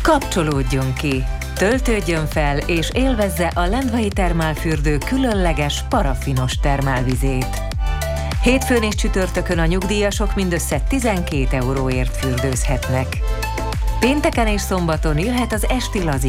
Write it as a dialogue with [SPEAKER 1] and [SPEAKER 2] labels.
[SPEAKER 1] Kapcsolódjon ki, töltődjön fel és élvezze a Lendvai termálfürdő különleges parafinos termálvizét. Hétfőn és csütörtökön a nyugdíjasok mindössze 12 euróért fürdőzhetnek. Pénteken és szombaton jöhet az esti lazi